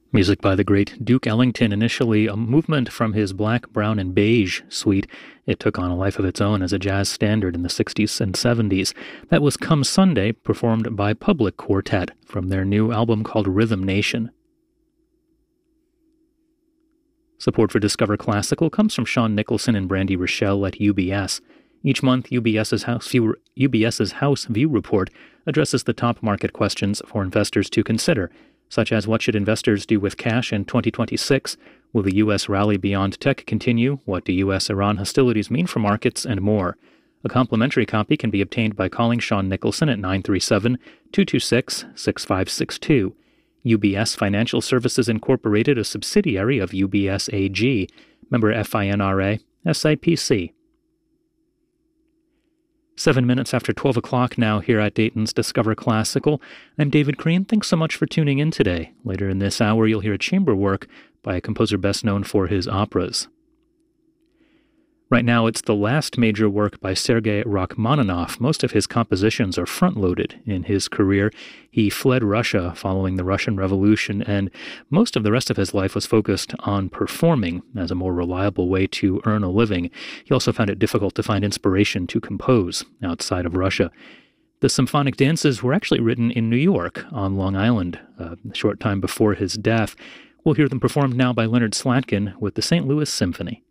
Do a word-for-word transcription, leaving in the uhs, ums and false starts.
Music by the great Duke Ellington, initially a movement from his Black, Brown, and Beige suite. It took on a life of its own as a jazz standard in the sixties and seventies. That was Come Sunday, performed by Public Quartet from their new album called Rhythm Nation. Support for Discover Classical comes from Sean Nicholson and Brandy Rochelle at U B S. Each month, UBS's House View, UBS's House View Report addresses the top market questions for investors to consider, such as what should investors do with cash in twenty twenty-six? Will the U S rally beyond tech continue? What do U S Iran hostilities mean for markets? And more. A complimentary copy can be obtained by calling Sean Nicholson at nine three seven, two two six, six five six two. U B S Financial Services Incorporated, a subsidiary of U B S A G, member FINRA, S I P C. Seven minutes after twelve o'clock now here at Dayton's Discover Classical. I'm David Crean. Thanks so much for tuning in today. Later in this hour, you'll hear a chamber work by a composer best known for his operas. Right now, it's the last major work by Sergei Rachmaninoff. Most of his compositions are front-loaded in his career. He fled Russia following the Russian Revolution, and most of the rest of his life was focused on performing as a more reliable way to earn a living. He also found it difficult to find inspiration to compose outside of Russia. The symphonic dances were actually written in New York on Long Island a short time before his death. We'll hear them performed now by Leonard Slatkin with the Saint Louis Symphony.